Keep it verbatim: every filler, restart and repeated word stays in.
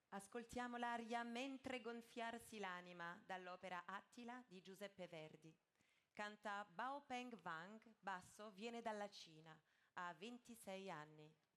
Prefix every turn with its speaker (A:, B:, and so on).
A: Ascoltiamo l'aria Mentre gonfiarsi l'anima dall'opera Attila di Giuseppe Verdi. Canta Bao Peng Wang, basso, viene dalla Cina, ha ventisei anni.